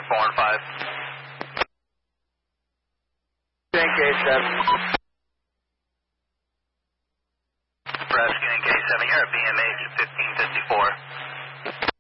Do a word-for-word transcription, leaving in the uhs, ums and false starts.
Boeing four one five. K seven. Nebraska K seven, you're at B M H